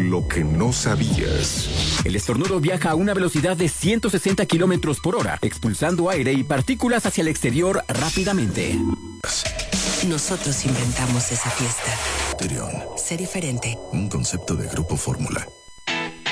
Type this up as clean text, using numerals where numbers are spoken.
lo que no sabías. El estornudo viaja a una velocidad de 160 kilómetros por hora, expulsando aire y partículas hacia el exterior rápidamente. Nosotros inventamos esa fiesta. Tyrion. Sé diferente. Un concepto de Grupo Fórmula.